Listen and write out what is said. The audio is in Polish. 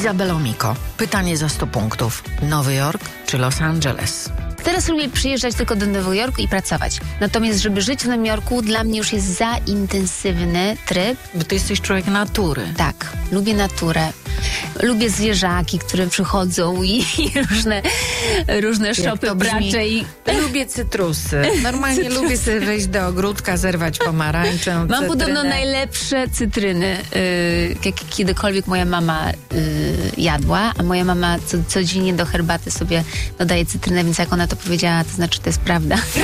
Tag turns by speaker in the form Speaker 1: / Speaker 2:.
Speaker 1: Izabelo Miko. Pytanie za 100 punktów. Nowy Jork czy Los Angeles?
Speaker 2: Teraz lubię przyjeżdżać tylko do Nowego Jorku i pracować. Natomiast, żeby żyć w Nowym Jorku, dla mnie już jest za intensywny tryb.
Speaker 1: Bo ty jesteś człowiek natury.
Speaker 2: Tak, lubię naturę. Lubię zwierzaki, które przychodzą i różne szopy bracze.
Speaker 1: Lubię cytrusy. Normalnie lubię sobie wejść do ogródka, zerwać pomarańczę,
Speaker 2: Mam
Speaker 1: cytrynę.
Speaker 2: podobno najlepsze cytryny, jakie kiedykolwiek moja mama jadła, a moja mama codziennie do herbaty sobie dodaje cytrynę, więc jak ona to powiedziała, to znaczy, to jest prawda.